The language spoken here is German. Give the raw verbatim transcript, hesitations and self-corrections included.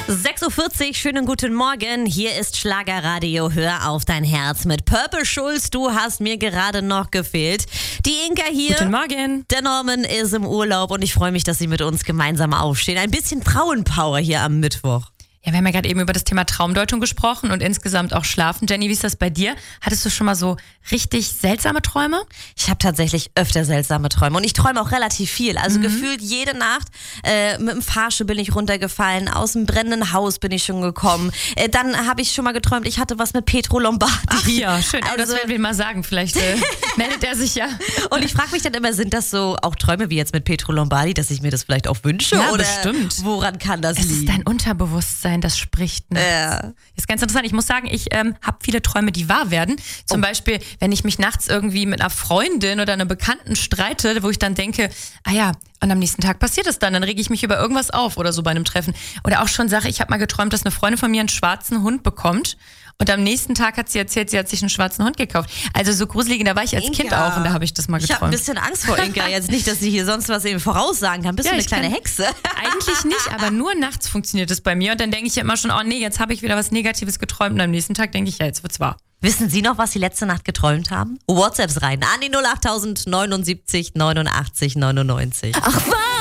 sechs Uhr vierzig, schönen guten Morgen. Hier ist Schlagerradio. Hör auf dein Herz mit Purple Schulz. Du hast mir gerade noch gefehlt. Die Inka hier. Guten Morgen. Der Norman ist im Urlaub und ich freue mich, dass sie mit uns gemeinsam aufstehen. Ein bisschen Frauenpower hier am Mittwoch. Ja, wir haben ja gerade eben über das Thema Traumdeutung gesprochen und insgesamt auch Schlafen. Jenny, wie ist das bei dir? Hattest du schon mal so richtig seltsame Träume? Ich habe tatsächlich öfter seltsame Träume und ich träume auch relativ viel. Also mhm. gefühlt jede Nacht äh, mit dem Fahrstuhl bin ich runtergefallen, aus dem brennenden Haus bin ich schon gekommen. Äh, dann habe ich schon mal geträumt, ich hatte was mit Pietro Lombardi. Ach ja, schön. Also, das werden wir mal sagen. Vielleicht äh, meldet er sich ja. Und ich frage mich dann immer, sind das so auch Träume wie jetzt mit Pietro Lombardi, dass ich mir das vielleicht auch wünsche? Ja, oder bestimmt. Woran kann das es liegen? Es ist dein Unterbewusstsein, das spricht nachts. Ja. Ist ganz interessant. Ich muss sagen, ich ähm, habe viele Träume, die wahr werden. Zum oh. Beispiel, wenn ich mich nachts irgendwie mit einer Freundin oder einer Bekannten streite, wo ich dann denke, ah ja, und am nächsten Tag passiert es dann, dann rege ich mich über irgendwas auf oder so bei einem Treffen. Oder auch schon Sache, ich habe mal geträumt, dass eine Freundin von mir einen schwarzen Hund bekommt. Und am nächsten Tag hat sie erzählt, sie hat sich einen schwarzen Hund gekauft. Also so gruselig, da war ich als Inka. Kind auch und da habe ich das mal geträumt. Ich habe ein bisschen Angst vor Inka. Jetzt nicht, dass sie hier sonst was eben voraussagen kann. Bist ja, du eine kleine kann, Hexe? Eigentlich nicht, aber nur nachts funktioniert es bei mir. Und dann denke ich ja immer schon, oh nee, jetzt habe ich wieder was Negatives geträumt. Und am nächsten Tag denke ich, ja, jetzt wird's wahr. Wissen Sie noch, was Sie letzte Nacht geträumt haben? WhatsApps rein an die null acht neunundsiebzig neunundachtzig neunundneunzig. Ach was?